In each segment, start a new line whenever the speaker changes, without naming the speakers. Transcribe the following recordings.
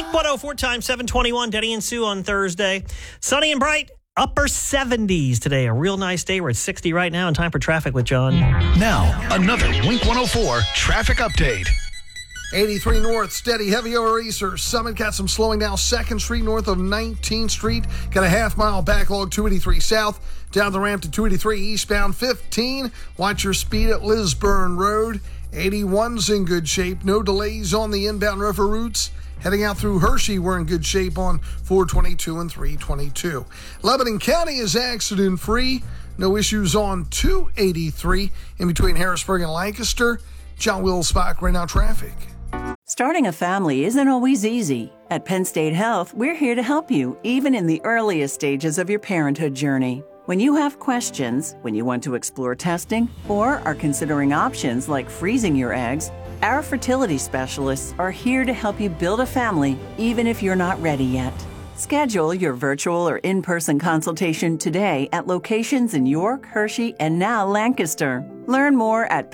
104 times 721, Denny and Sue on Thursday. Sunny and bright, upper 70s today. A real nice day. We're at 60 right now, and time for traffic with John.
Now, another Wink 104 traffic update.
83 north, steady, heavy over Easter. Summit got some slowing down 2nd Street north of 19th Street. Got a half-mile backlog, 283 south. Down the ramp to 283 eastbound 15. Watch your speed at Lisburn Road. 81's in good shape. No delays on the inbound river routes. Heading out through Hershey, we're in good shape on 422 and 322. Lebanon County is accident-free. No issues on 283 in between Harrisburg and Lancaster. John Wills-Bach, right now traffic.
Starting a family isn't always easy. At Penn State Health, we're here to help you, even in the earliest stages of your parenthood journey. When you have questions, when you want to explore testing, or are considering options like freezing your eggs, our fertility specialists are here to help you build a family, even if you're not ready yet. Schedule your virtual or in-person consultation today at locations in York, Hershey, and now Lancaster. Learn more at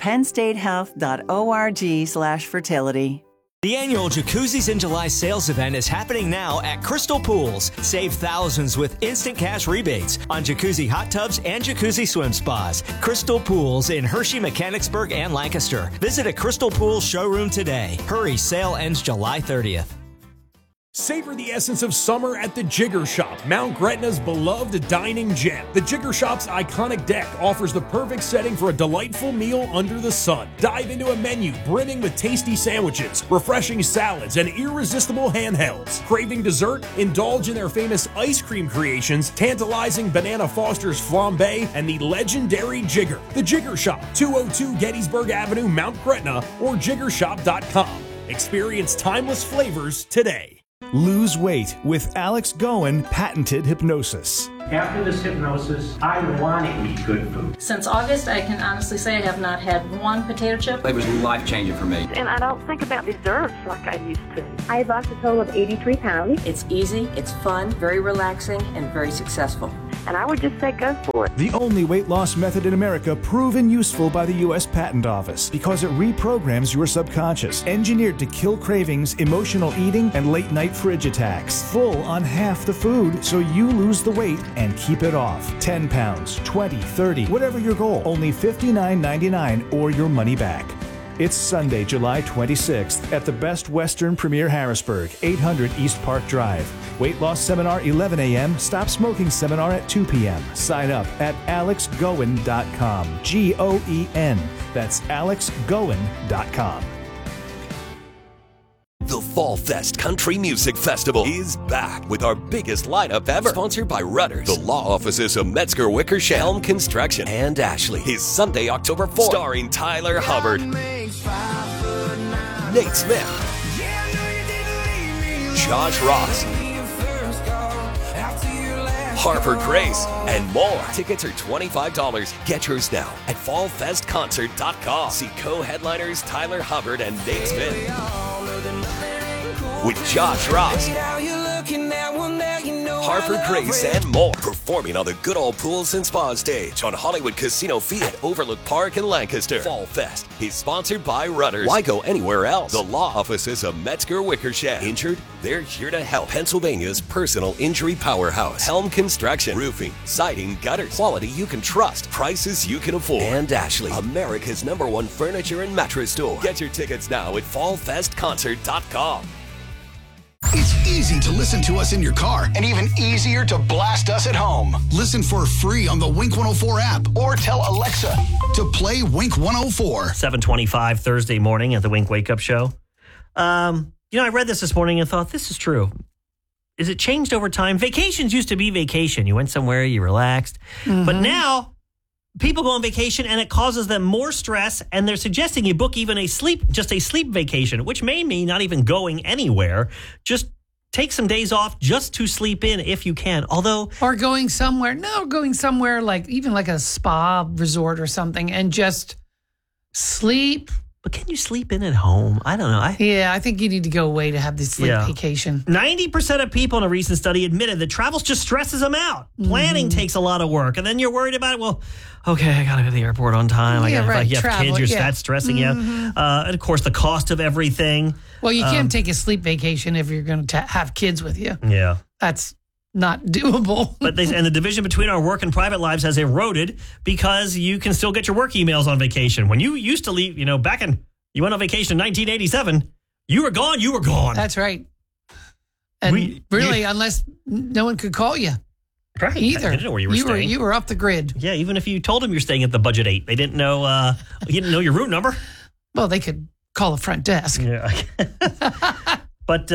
pennstatehealth.org/fertility.
The annual Jacuzzis in July sales event is happening now at Crystal Pools. Save thousands with instant cash rebates on jacuzzi hot tubs and jacuzzi swim spas. Crystal Pools in Hershey, Mechanicsburg, and Lancaster. Visit a Crystal Pools showroom today. Hurry, sale ends July 30th.
Savor the essence of summer at the Jigger Shop, Mount Gretna's beloved dining gem. The Jigger Shop's iconic deck offers the perfect setting for a delightful meal under the sun. Dive into a menu brimming with tasty sandwiches, refreshing salads, and irresistible handhelds. Craving dessert? Indulge in their famous ice cream creations, tantalizing Banana Foster's flambe, and the legendary Jigger. The Jigger Shop, 202 Gettysburg Avenue, Mount Gretna, or jiggershop.com. Experience timeless flavors today.
Lose weight with Alex Goen patented hypnosis.
After this hypnosis, I want to eat good food.
Since August, I can honestly say I have not had one potato chip.
It was life-changing for me.
And I don't think about desserts like I used to. I lost a total of 83 pounds.
It's easy, it's fun, very relaxing, and very successful.
And I would just say go for it.
The only weight loss method in America proven useful by the U.S. Patent Office because it reprograms your subconscious. Engineered to kill cravings, emotional eating, and late-night fridge attacks. Full on half the food so you lose the weight and keep it off. 10 pounds, 20, 30, whatever your goal. Only $59.99 or your money back. It's Sunday, July 26th at the Best Western Premier Harrisburg, 800 East Park Drive. Weight loss seminar 11 a.m., stop smoking seminar at 2 p.m. Sign up at alexgoen.com. G-O-E-N. That's alexgoen.com.
The Fall Fest Country Music Festival is back with our biggest lineup ever. Sponsored by Rudders, the law offices of Metzger Wickersham, Helm Construction, and Ashley. Is Sunday, October 4th. Starring Tyler Hubbard, Nate Smith, Josh Ross, Harper Grace, and more. Tickets are $25. Get yours now at fallfestconcert.com. See co-headliners Tyler Hubbard and Nate Smith. With Josh Ross, Harper Grace, and more. Performing on the Good Old Pools and Spa stage on Hollywood Casino Field at Overlook Park in Lancaster. Fall Fest is sponsored by Rudders. Why go anywhere else? The law offices of Metzger Wickersham. Injured? They're here to help. Pennsylvania's personal injury powerhouse. Helm Construction. Roofing, siding, gutters. Quality you can trust. Prices you can afford. And Ashley, America's #1 furniture and mattress store. Get your tickets now at fallfestconcert.com.
It's easy to listen to us in your car and even easier to blast us at home. Listen for free on the Wink 104 app or tell Alexa to play Wink 104.
7:25 Thursday morning at the Wink Wake Up Show. I read this morning and thought, this is true. Is it changed over time? Vacations used to be vacation. You went somewhere, you relaxed. Mm-hmm. But now people go on vacation and it causes them more stress, and they're suggesting you book even a sleep vacation, which may mean not even going anywhere. Just take some days off just to sleep in if you can.
Or going somewhere like even like a spa resort or something and just sleep
But can you sleep in at home? I don't know.
I think you need to go away to have this sleep vacation.
90% of people in a recent study admitted that travel just stresses them out. Planning takes a lot of work. And then you're worried about it. Well, okay, I got to go to the airport on time. If you have kids, that's stressing you out. And of course, the cost of everything.
Well, you can't take a sleep vacation if you're going to have kids with you.
Yeah.
That's not doable.
And the division between our work and private lives has eroded because you can still get your work emails on vacation. When you used to leave, you went on vacation in 1987, you were gone.
That's right. And unless no one could call you.
Right.
Either.
They didn't know where you were staying.
You were off the grid.
Yeah, even if you told them you're staying at the Budget 8, they didn't know you didn't know your room number.
Well, they could call the front desk.
Yeah. But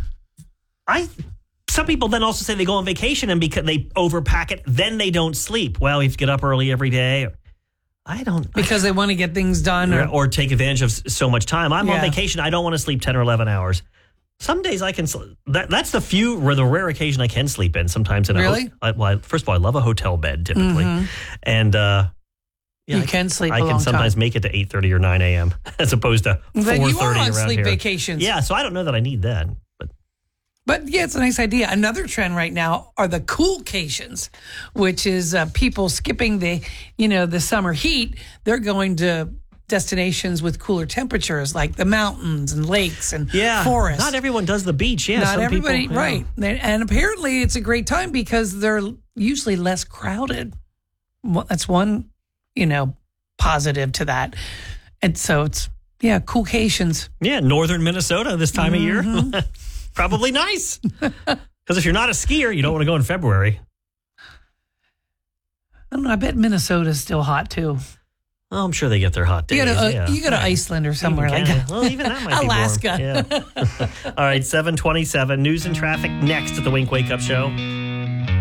some people then also say they go on vacation and because they overpack it, then they don't sleep. Well, you have to get up early every day.
Because they want to get things done.
Or take advantage of so much time. I'm on vacation. I don't want to sleep 10 or 11 hours. Some days I can sleep. That's the rare occasion I can sleep in. Sometimes in first of all, I love a hotel bed typically. And
you can sleep
I can sometimes make it to 8:30 or 9 a.m. as opposed to 4:30
you are on
around
sleep
here.
Vacations.
Yeah, so I don't know that I need that.
But yeah, it's a nice idea. Another trend right now are the coolcations, which is people skipping the summer heat. They're going to destinations with cooler temperatures like the mountains and lakes and forests.
Not everyone does the beach. Yeah,
not everybody. Right. And apparently it's a great time because they're usually less crowded. Well, that's one, positive to that. And so it's, coolcations.
Yeah, northern Minnesota this time of year. Probably nice. Because if you're not a skier, you don't want to go in February.
I don't know. I bet Minnesota's still hot, too.
Oh, I'm sure they get their hot days.
You go to Iceland or somewhere like that.
Well, even that might
Alaska.
be warm. Yeah. All right, 7:27. News and traffic next at the Wink Wake Up Show.